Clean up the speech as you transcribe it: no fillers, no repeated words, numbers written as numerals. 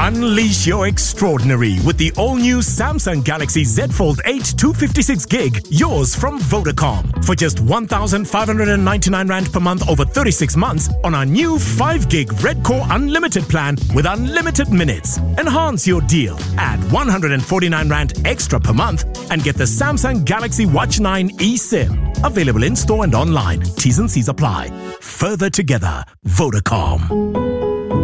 Unleash your extraordinary with the all-new Samsung Galaxy Z Fold 8 256GB, yours from Vodacom. For just 1,599 Rand per month over 36 months on our new 5GB Red Core Unlimited plan with unlimited minutes. Enhance your deal. Add 149 Rand extra per month and get the Samsung Galaxy Watch 9 eSIM. Available in store and online. T's and C's apply. Further together, Vodacom.